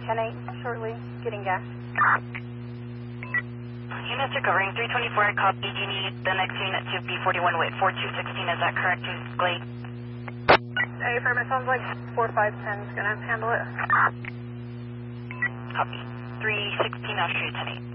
10-8, shortly getting gas. Units are covering 324, I copy. You need the next unit to be 41 with 4216, is that correct, to Glade? Hey, Fairbanks, sounds like 4510 is going to handle it. Copy. 316 on street 10-8.